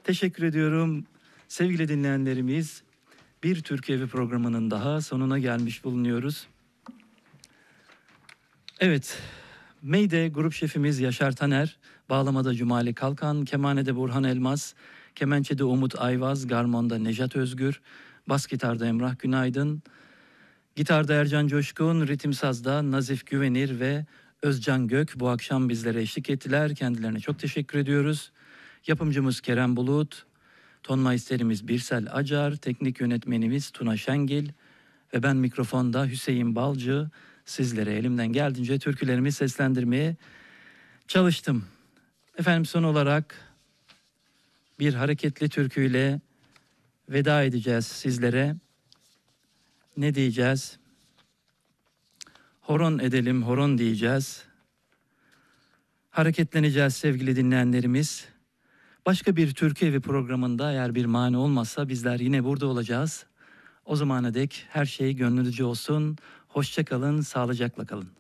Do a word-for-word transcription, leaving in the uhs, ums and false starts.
Teşekkür ediyorum. Sevgili dinleyenlerimiz, bir Türk Evi programının daha sonuna gelmiş bulunuyoruz. Evet, Meyde grup şefimiz Yaşar Taner, bağlamada Cumali Kalkan, kemanede Burhan Elmas, kemençede Umut Ayvaz, garmonda Nejat Özgür, bas gitarda Emrah Günaydın, gitarda Ercan Coşkun, ritim sazda Nazif Güvenir ve Özcan Gök bu akşam bizlere eşlik ettiler. Kendilerine çok teşekkür ediyoruz. Yapımcımız Kerem Bulut, ton maisterimiz Birsel Acar, teknik yönetmenimiz Tuna Şengil ve ben mikrofonda Hüseyin Balcı. Sizlere elimden geldiğince türkülerimi seslendirmeye çalıştım. Efendim, son olarak bir hareketli türküyle veda edeceğiz sizlere. Ne diyeceğiz? Horon edelim, horon diyeceğiz. Hareketleneceğiz sevgili dinleyenlerimiz. Başka bir Türkü Evi programında eğer bir mani olmazsa bizler yine burada olacağız. O zamana dek her şey gönlünüzce olsun. Hoşça kalın, sağlıcakla kalın.